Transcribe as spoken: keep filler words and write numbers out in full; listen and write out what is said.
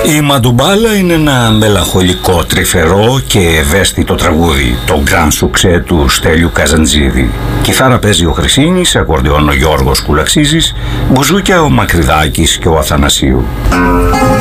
Η Μαντουμπάλα είναι ένα μελαγχολικό, τρυφερό και ευαίσθητο τραγούδι, το γκραν σουξέ του Στέλιου Καζαντζίδη. Κιθάρα παίζει ο Χρυσίνης, ακορντεόν ο Γιώργος Κουλαξίζης, μπουζούκια ο Μακρυδάκης και ο Αθανασίου.